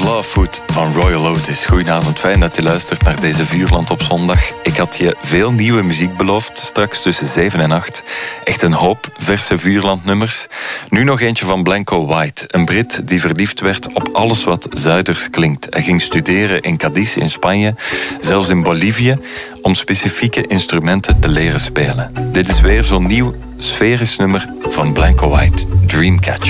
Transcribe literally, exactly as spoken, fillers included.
Clawfoot van Royal Otis. Goedenavond, fijn dat je luistert naar deze Vuurland op zondag. Ik had je veel nieuwe muziek beloofd, straks tussen zeven en acht. Echt een hoop verse Vuurlandnummers. Nu nog eentje van Blanco White, een Brit die verliefd werd op alles wat Zuiders klinkt. Hij ging studeren in Cadiz in Spanje, zelfs in Bolivie, om specifieke instrumenten te leren spelen. Dit is weer zo'n nieuw sferisch nummer van Blanco White, Dreamcatcher.